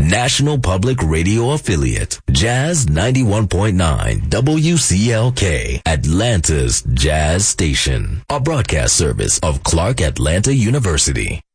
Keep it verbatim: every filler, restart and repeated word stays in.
National Public Radio affiliate, Jazz ninety-one point nine W C L K, Atlanta's Jazz Station, a broadcast service of Clark Atlanta University.